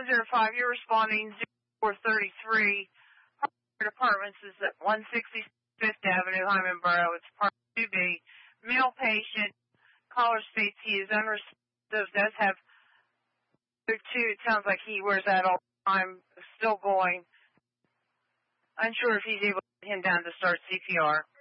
105, you're responding 0433. Apartments is at 165th Avenue, Hyman Borough. It's Part 2B. Male patient. Caller states he is unresponsive, does have other two. It sounds like he wears that all the time. Still going. Unsure if he's able to get him down to start CPR.